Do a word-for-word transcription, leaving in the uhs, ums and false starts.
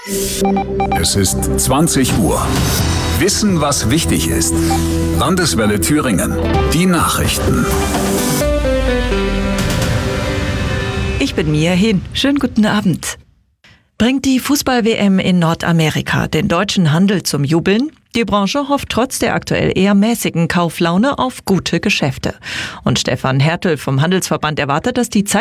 Es ist zwanzig Uhr. Wissen, was wichtig ist. Landeswelle Thüringen. Die Nachrichten. Ich bin Mia Hin. Schönen guten Abend. Bringt die Fußball-W M in Nordamerika den deutschen Handel zum Jubeln? Die Branche hofft trotz der aktuell eher mäßigen Kauflaune auf gute Geschäfte. Und Stefan Hertel vom Handelsverband erwartet, dass die Zeit